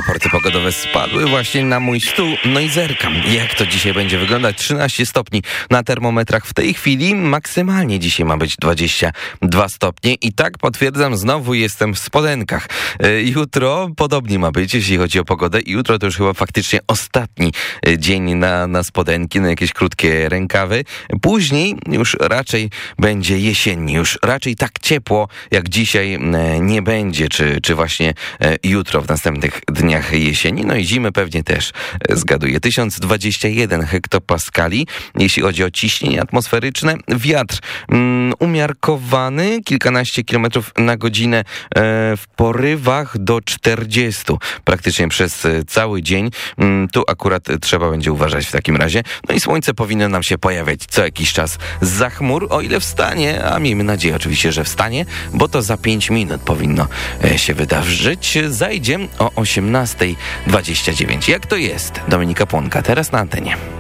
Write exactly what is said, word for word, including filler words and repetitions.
Raporty pogodowe spadły właśnie na mój stół, no i zerkam, jak to dzisiaj będzie wyglądać. trzynaście stopni na termometrach w tej chwili, maksymalnie dzisiaj ma być dwadzieścia dwa stopnie i tak potwierdzam, znowu jestem w spodenkach. Jutro podobnie ma być, jeśli chodzi o pogodę. Jutro to już chyba faktycznie ostatni dzień na, na spodenki, na jakieś krótkie rękawy. Później już raczej będzie jesiennie, już raczej tak ciepło jak dzisiaj nie będzie, czy, czy właśnie jutro w następnych dniach jesieni. No i zimy pewnie też, zgaduję. tysiąc dwadzieścia jeden hektopaskali, jeśli chodzi o ciśnienie atmosferyczne. Wiatr mm, umiarkowany, kilkanaście kilometrów na godzinę e, w porywach do czterdziestu praktycznie przez cały dzień. Mm, tu akurat trzeba będzie uważać w takim razie. No i słońce powinno nam się pojawiać co jakiś czas zza chmur, o ile wstanie, a miejmy nadzieję oczywiście, że wstanie, bo to za pięć minut powinno się wydarzyć. Zajdzie o osiemnasta dwadzieścia dziewięć. Jak to jest? Dominika Płonka, teraz na antenie.